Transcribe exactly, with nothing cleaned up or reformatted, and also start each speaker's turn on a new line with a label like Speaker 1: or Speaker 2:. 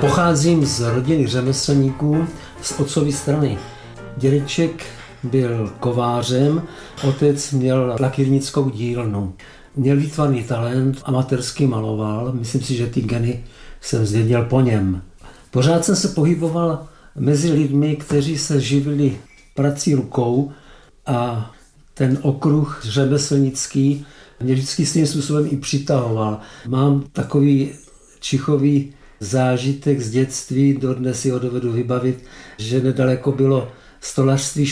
Speaker 1: Pocházím z rodiny řemeslníků z otcovy strany. Dědeček byl kovářem, otec měl lakírnickou dílnu. Měl výtvarný talent, amatérsky maloval, myslím si, že ty geny jsem zdědil po něm. Pořád jsem se pohyboval mezi lidmi, kteří se živili prací rukou a ten okruh řemeslnický mě vždycky svým způsobem i přitahoval. Mám takový čichový zážitek z dětství, dodnes si ho dovedu vybavit, že nedaleko bylo stolařství